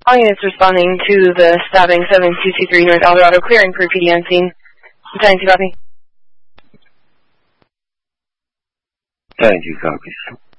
All units responding to the stabbing 7223 North Eldorado, clearing for PD on scene. 92 copy. 92 copies.